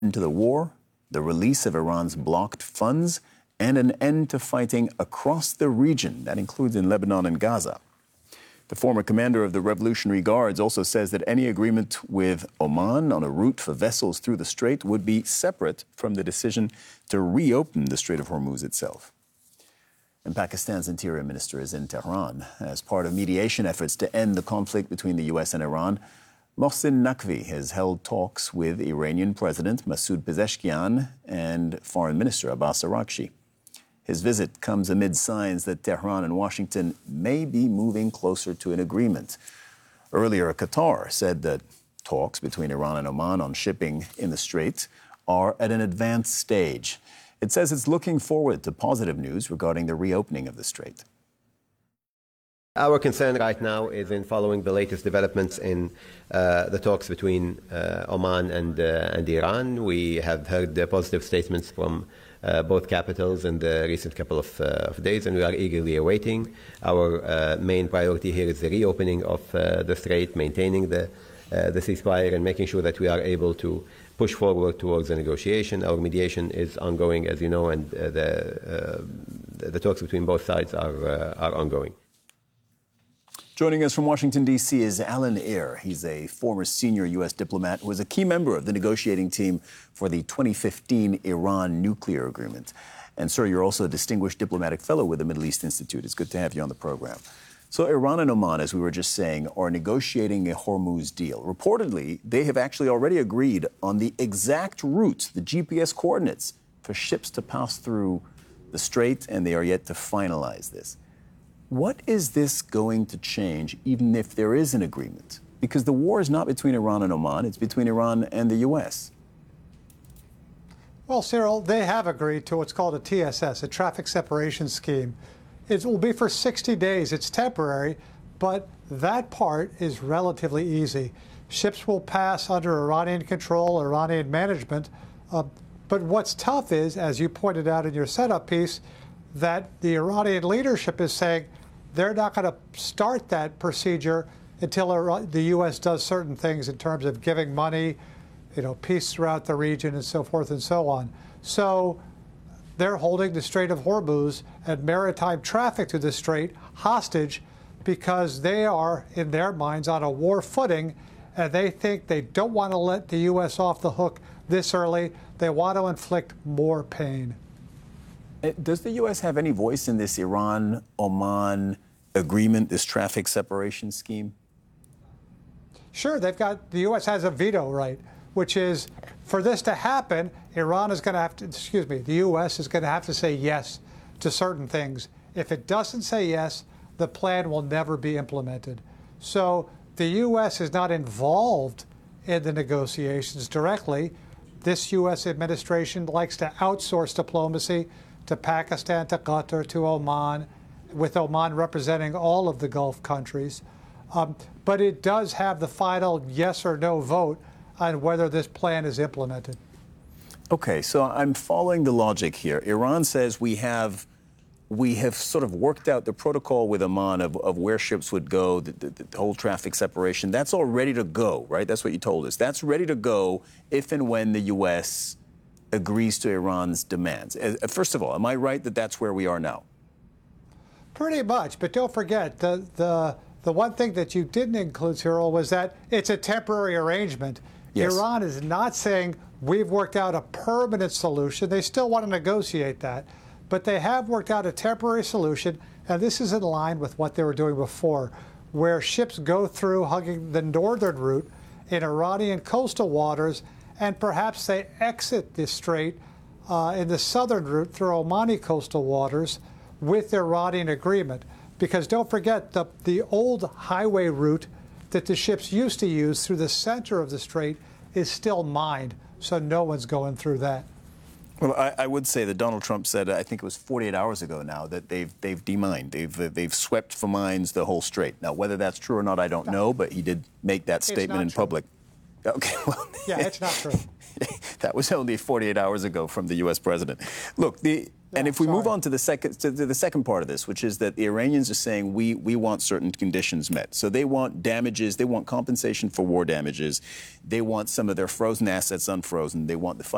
to the war, the release of Iran's blocked funds, and an end to fighting across the region. That includes in Lebanon and Gaza. The former commander of the Revolutionary Guards also says that any agreement with Oman on a route for vessels through the strait would be separate from the decision to reopen the Strait of Hormuz itself. And Pakistan's interior minister is in Tehran as part of mediation efforts to end the conflict between the U.S. and Iran. Mohsin Naqvi has held talks with Iranian President Masoud Pezeshkian and Foreign Minister Abbas Araghchi. His visit comes amid signs that Tehran and Washington may be moving closer to an agreement. Earlier, Qatar said that talks between Iran and Oman on shipping in the strait are at an advanced stage. It says it's looking forward to positive news regarding the reopening of the strait. Our concern right now is in following the latest developments in the talks between Oman and Iran. We have heard positive statements from both capitals in the recent couple of days, and we are eagerly awaiting. Our main priority here is the reopening of the strait, maintaining the ceasefire, and making sure that we are able to push forward towards a negotiation. Our mediation is ongoing, as you know, and the talks between both sides are ongoing. Joining us from Washington, D.C. is Alan Eyre. He's a former senior U.S. diplomat who was a key member of the negotiating team for the 2015 Iran nuclear agreement. And, sir, you're also a distinguished diplomatic fellow with the Middle East Institute. It's good to have you on the program. So Iran and Oman, as we were just saying, are negotiating a Hormuz deal. Reportedly, they have actually already agreed on the exact route, the GPS coordinates, for ships to pass through the strait, and they are yet to finalize this. What is this going to change, even if there is an agreement? Because the war is not between Iran and Oman, it's between Iran and the U.S. Well, Cyril, they have agreed to what's called a TSS, a traffic separation scheme. It will be for 60 days. It's temporary, but that part is relatively easy. Ships will pass under Iranian control, Iranian management. But what's tough is, as you pointed out in your setup piece, that the Iranian leadership is saying they're not going to start that procedure until the U.S. does certain things in terms of giving money, peace throughout the region and so forth and so on. So they're holding the Strait of Hormuz and maritime traffic to the strait hostage because they are, in their minds, on a war footing, and they think they don't want to let the U.S. off the hook this early. They want to inflict more pain. Does the U.S. have any voice in this Iran-Oman agreement, this traffic separation scheme? Sure, the U.S. has a veto right, which is, for this to happen, Iran is going to have to, the U.S. is going to have to say yes to certain things. If it doesn't say yes, the plan will never be implemented. So the U.S. is not involved in the negotiations directly. This U.S. administration likes to outsource diplomacy to Pakistan, to Qatar, to Oman, with Oman representing all of the Gulf countries. But it does have the final yes or no vote on whether this plan is implemented. Okay, so I'm following the logic here. Iran says we have sort of worked out the protocol with Oman of where ships would go, the whole traffic separation. That's all ready to go, right? That's what you told us. That's ready to go if and when the U.S. agrees to Iran's demands. First of all, am I right that that's where we are now? Pretty much, but don't forget, the one thing that you didn't include, Cyril, was that it's a temporary arrangement. Yes. Iran is not saying we've worked out a permanent solution. They still want to negotiate that. But they have worked out a temporary solution, and this is in line with what they were doing before, where ships go through hugging the northern route in Iranian coastal waters, and perhaps they exit the strait in the southern route through Omani coastal waters with the Iranian agreement. Because don't forget, the old highway route that the ships used to use through the center of the strait is still mined, so no one's going through that. Well, I would say that Donald Trump said, I think it was 48 hours ago now, that they've demined, they've swept for mines the whole strait. Now, whether that's true or not, I don't know, but he did make that statement in public. Okay, well, yeah, it's not true. That was only 48 hours ago from the U.S. president. Look, and if we move on to the second part of this, which is that the Iranians are saying we want certain conditions met. So they want damages, they want compensation for war damages, they want some of their frozen assets unfrozen, they want the